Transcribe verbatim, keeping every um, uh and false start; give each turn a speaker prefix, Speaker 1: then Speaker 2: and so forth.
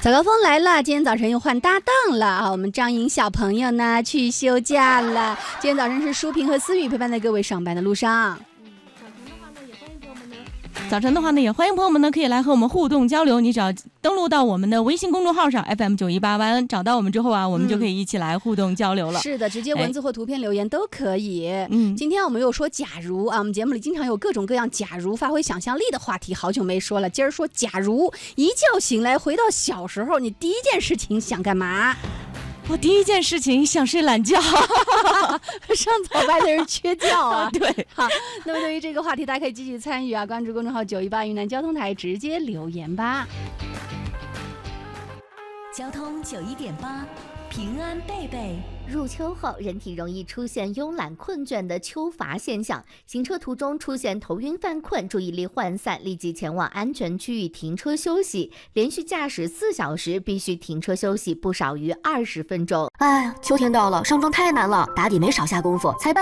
Speaker 1: 早高峰来了，今天早晨又换搭档了啊！我们张颖小朋友呢去休假了，今天早晨是舒平和思雨陪伴在各位上班的路上。
Speaker 2: 早晨的话呢，也欢迎朋友们呢可以来和我们互动交流。你只要登录到我们的微信公众号上 F M 九一八万，找到我们之后啊，我们就可以一起来互动交流了。
Speaker 1: 嗯、是的，直接文字或图片留言都可以。
Speaker 2: 嗯，
Speaker 1: 今天我们又说假如啊，我们节目里经常有各种各样假如发挥想象力的话题，好久没说了。今儿说假如一觉醒来回到小时候，你第一件事情想干嘛？
Speaker 2: 我第一件事情想睡懒觉。
Speaker 1: 上早班的人缺觉啊。
Speaker 2: 对，
Speaker 1: 好，那么对于这个话题，大家可以继续参与啊，关注公众号九一八云南交通台，直接留言吧。
Speaker 3: 交通九一点八，平安贝贝。
Speaker 4: 入秋后，人体容易出现慵懒困倦的秋乏现象，行车途中出现头晕犯困、注意力涣散，立即前往安全区域停车休息。连续驾驶四小时必须停车休息不少于二十分钟。
Speaker 5: 哎，秋天到了，上妆太难了，打底没少下功夫，才半